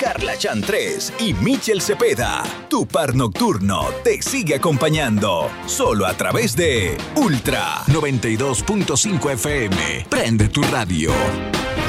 Carla Chantrés y Michel Cepeda. Tu par nocturno te sigue acompañando solo a través de Ultra 92.5 FM. Prende tu radio.